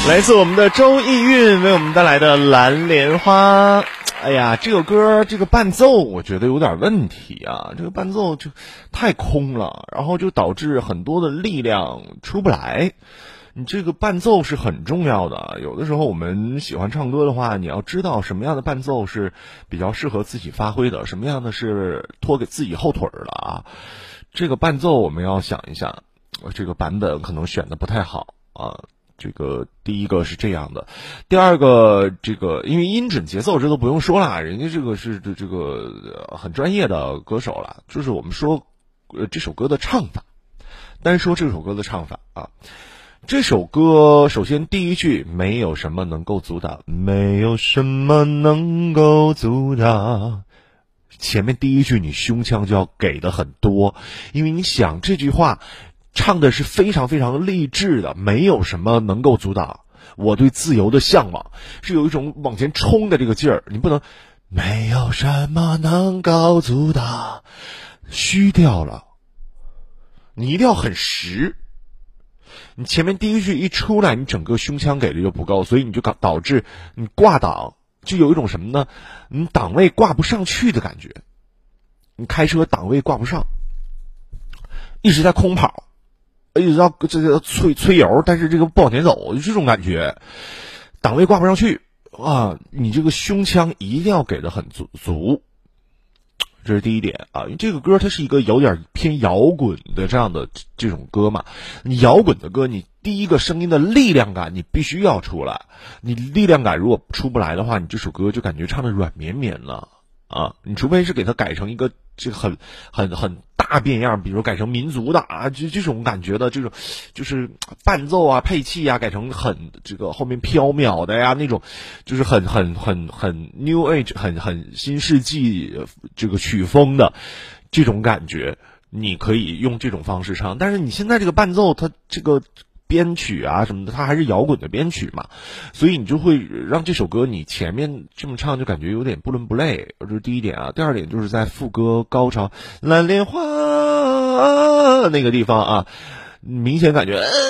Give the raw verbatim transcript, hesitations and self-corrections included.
来自我们的周易韵为我们带来的蓝莲花。哎呀，这个歌这个伴奏我觉得有点问题啊，这个伴奏就太空了，然后就导致很多的力量出不来。你这个伴奏是很重要的，有的时候我们喜欢唱歌的话，你要知道什么样的伴奏是比较适合自己发挥的，什么样的是拖给自己后腿了啊。这个伴奏我们要想一下，这个版本可能选的不太好啊。这个第一个是这样的，第二个这个因为音准节奏这都不用说了，人家这个是这个很专业的歌手了，就是我们说呃这首歌的唱法，单说这首歌的唱法啊。这首歌首先第一句没有什么能够阻挡，没有什么能够阻挡，前面第一句你胸腔就要给的很多，因为你想这句话唱的是非常非常励志的，没有什么能够阻挡我对自由的向往，是有一种往前冲的这个劲儿，你不能没有什么能够阻挡，虚掉了，你一定要很实。你前面第一句一出来，你整个胸腔给的就不够，所以你就导致你挂档就有一种什么呢？你档位挂不上去的感觉，你开车档位挂不上，一直在空跑，一直到这个催催油，但是这个不往前走，就这种感觉，档位挂不上去啊！你这个胸腔一定要给的很足足，这是第一点啊。因为这个歌它是一个有点偏摇滚的这样的这种歌嘛，你摇滚的歌，你第一个声音的力量感你必须要出来，你力量感如果出不来的话，你这首歌就感觉唱的软绵绵了啊。你除非是给它改成一个这个很很很大变样，比如改成民族的啊，就这种感觉的这种，就是伴奏啊、配器啊，改成很这个后面飘渺的呀那种，就是很很很很 New Age 很很新世纪这个曲风的这种感觉，你可以用这种方式唱。但是你现在这个伴奏，它这个编曲啊什么的，它还是摇滚的编曲嘛，所以你就会让这首歌你前面这么唱就感觉有点不伦不类，这是第一点啊。第二点就是在副歌高潮蓝莲花那个地方啊，明显感觉